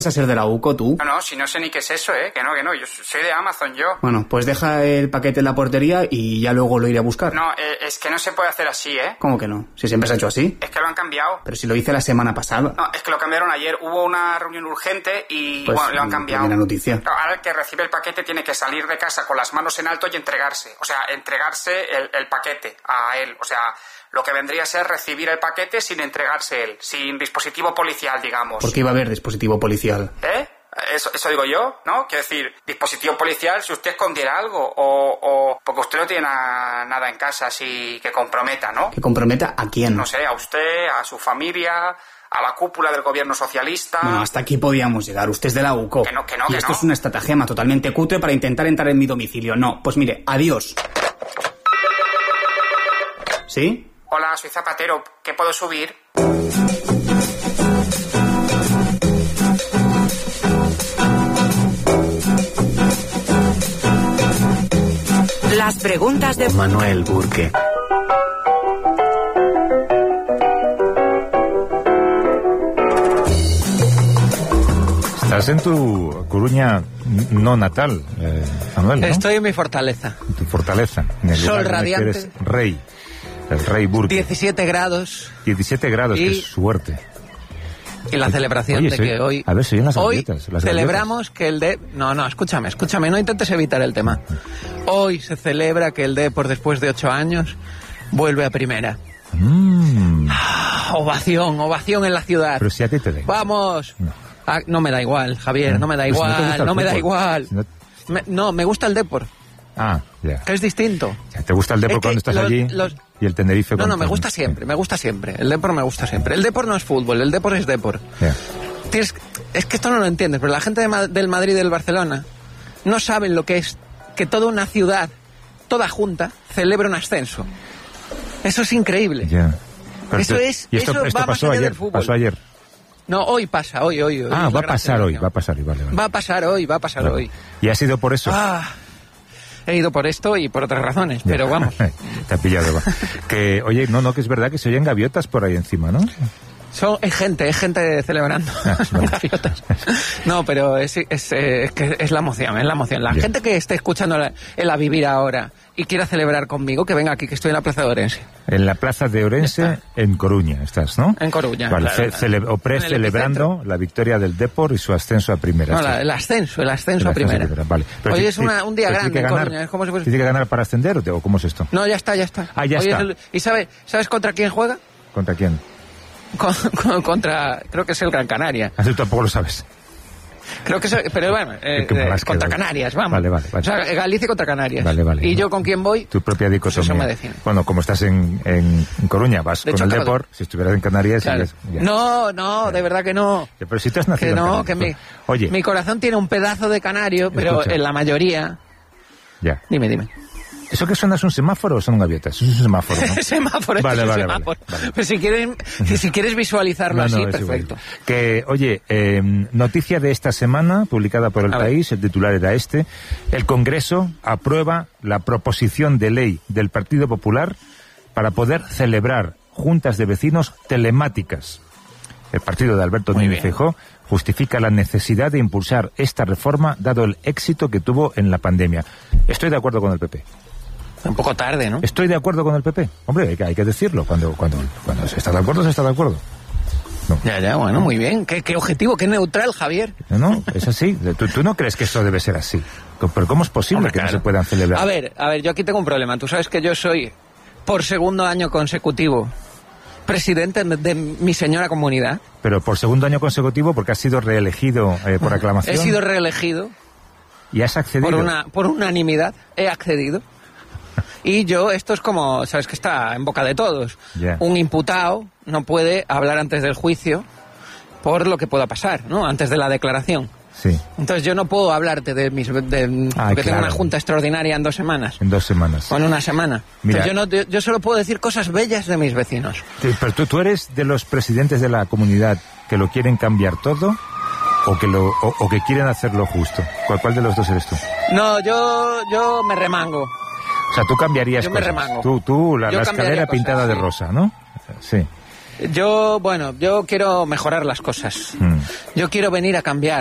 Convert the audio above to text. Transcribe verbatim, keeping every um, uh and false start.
a ser de la U C O tú? No, no, si no sé ni qué es eso, ¿eh? Que no, que no, yo soy de Amazon, yo. Bueno, pues deja el paquete en la portería y ya luego lo iré a buscar. No, eh, es que no se puede hacer así, ¿eh? ¿Cómo que no? Si siempre se ha hecho así. Es que lo han cambiado. Pero si lo hice la semana pasada. No, es que lo cambiaron ayer. Hubo una reunión urgente y, pues, bueno, lo han cambiado. Buena noticia. Ahora el que recibe el paquete tiene que salir de casa con las manos en alto y entregarse. O sea, entregarse el, el paquete a él. O sea, lo que vendría a ser recibir el paquete sin entregarse él. Sin dispositivo policial, digamos. ¿Por qué iba a haber dispositivo policial? ¿Eh? Eso, eso digo yo, ¿no? Quiero decir, dispositivo policial si usted escondiera algo o, o porque usted no tiene na, nada en casa así que comprometa, ¿no? ¿Que comprometa a quién? No sé, a usted, a su familia, a la cúpula del gobierno socialista. Bueno, hasta aquí podíamos llegar. Usted es de la U C O. Que no, que no, y que esto no. es una estratagema totalmente cutre para intentar entrar en mi domicilio. No, pues mire, adiós. ¿Sí? Hola, soy Zapatero. ¿Qué puedo subir? Las preguntas de Manuel Burke. Estás en tu Coruña no natal, eh, Manuel, ¿no? Estoy en mi fortaleza. En tu fortaleza. En el Sol lugar donde radiante. eres rey. El rey Burke. diecisiete grados. diecisiete grados, Y- qué suerte. Y la celebración Oye, de soy- que hoy... a ver, soy unas Hoy gaviotas, las celebramos que el D... No, no, escúchame, escúchame, no intentes evitar el tema. Hoy se celebra que el Depor, después de ocho años, vuelve a primera. Mm, Ah, ovación, ovación en la ciudad. pero si a ti te da. ¡Vamos! No. Ah, no me da igual, Javier, no me da Pero si no te igual, gusta el no me da fútbol. igual. Si no- Me- no, me gusta el Depor, Ah, ya. que es distinto. Ya, ¿te gusta el Depor Es que cuando estás los- allí? los- Y el Tenerife No, cuando no, me estás- gusta siempre, me gusta siempre. El Depor me gusta siempre. El Depor no es fútbol, el Depor es Depor. Ya. Tienes, es que esto no lo entiendes, pero la gente de Ma- del Madrid y del Barcelona no saben lo que es que toda una ciudad, toda junta, celebra un ascenso. Eso es increíble. Ya. Pero Eso te- es- y esto, eso esto va más pasó allá ayer. del fútbol. Pasó ayer. No, hoy pasa, hoy, hoy. hoy Ah, es va la a gran pasar hoy, celebración. va a pasar hoy, vale, vale. Va a pasar hoy, va a pasar Vale. hoy. Y ha sido por eso. Ah, he ido por esto y por otras razones, pero Ya. vamos. Te ha pillado, va. Que, oye, no, no, que es verdad que se oyen gaviotas por ahí encima, ¿no? Son, es gente, es gente celebrando. Ah, vale. Gaviotas. No, pero es, es, eh, es que es la emoción, es la emoción. La Bien. gente que esté escuchando la- el A Vivir ahora y quiera celebrar conmigo, que venga aquí, que estoy en la Plaza de Orense. En la plaza de Orense, en Coruña, estás, ¿no? En Coruña, Vale, claro, ce- claro. cele- o En el pre-celebrando la victoria del Depor y su ascenso a primera. No, estás. la- el ascenso, el ascenso El a ascenso primera. Vale. Pero Hoy ti- es una- ti- un día pero grande tiene en que ganar, Coruña, es como si fuese- ¿Tiene que ganar para ascender o, te- o cómo es esto? No, ya está, ya está. Ah, ya Hoy está. es el- ¿Y sabe, sabes contra quién juega? ¿Contra quién? Con- con- contra, creo que es el Gran Canaria. Ah, tú tampoco lo sabes. Creo que es, pero bueno, eh, Qué malas eh, contra que- Canarias, vamos. Vale, vale, vale. O sea, Galicia contra Canarias. Vale, vale. ¿Y yo con quién voy? Tu propia dicotomía. Eso me define. Bueno, como estás en, en, en Coruña, vas De con hecho, el acabo de- Depor. Si estuvieras en Canarias... Claro. irías- ya. No, no, de verdad que no. Ya, pero si tú has nacido Que no, en que Canarias, mi, pues, Oye, mi corazón tiene un pedazo de canario, pero Escucha. en la mayoría... ya. Dime, dime. ¿Eso que suena es un semáforo o son gaviotas? Eso es un semáforo, ¿no? Semáforo, esto Vale, es un vale, semáforo. vale, vale. Pero si quieres, que si quieres visualizarlo No, no, así, es igual. perfecto. Que, oye, eh, noticia de esta semana, publicada por El A ver. País, el titular era este, el Congreso aprueba la proposición de ley del Partido Popular para poder celebrar juntas de vecinos telemáticas. El partido de Alberto Muy Núñez bien. Feijóo justifica la necesidad de impulsar esta reforma dado el éxito que tuvo en la pandemia. Estoy de acuerdo con el P P. Un poco tarde, ¿no? Estoy de acuerdo con el P P. Hombre, hay que, hay que decirlo. Cuando, cuando, cuando se está de acuerdo, se está de acuerdo. No. Ya, ya, bueno, muy bien. Qué, qué objetivo, qué neutral, Javier. No, no, es así. ¿Tú, tú no crees que esto debe ser así? ¿Pero cómo es posible Hombre, que claro. no se puedan celebrar? A ver, a ver, yo aquí tengo un problema. Tú sabes que yo soy, por segundo año consecutivo, presidente de, de mi señora comunidad. Pero por segundo año consecutivo, porque has sido reelegido eh, por aclamación. He sido reelegido Y has accedido. por una por unanimidad. He accedido. Y yo, esto es como, sabes que está en boca de todos. Ya. Un imputado no puede hablar antes del juicio por lo que pueda pasar, ¿no? Antes de la declaración. Sí, Entonces yo no puedo hablarte de mis... De, Ah, porque tengo claro. una junta extraordinaria en dos semanas. en dos semanas. O en una semana. Mira. Entonces yo, no, yo, yo solo puedo decir cosas bellas de mis vecinos. Sí, Pero tú, tú eres de los presidentes de la comunidad que lo quieren cambiar todo o que lo o, o que quieren hacerlo justo. ¿Cuál, cuál de los dos eres tú? No, yo, yo me remango. O sea, tú cambiarías Yo me cosas. remango. Tú, tú la, Yo la cambiaría escalera cosas, pintada de sí. rosa, ¿no? Sí. Yo, bueno, yo quiero mejorar las cosas. Mm. Yo quiero venir a cambiar.